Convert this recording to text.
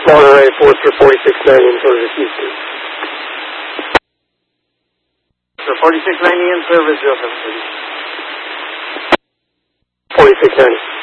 Monterey, Fort for 4690 in service, Houston. So 4690 in service, 0730. 4690.